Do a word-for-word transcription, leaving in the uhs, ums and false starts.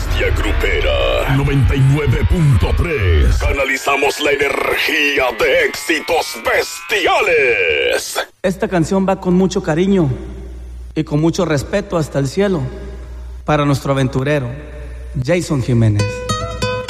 bestia grupera. noventa y nueve punto tres. Canalizamos la energía de éxitos bestiales. Esta canción va con mucho cariño y con mucho respeto hasta el cielo para nuestro aventurero, Jason Jiménez.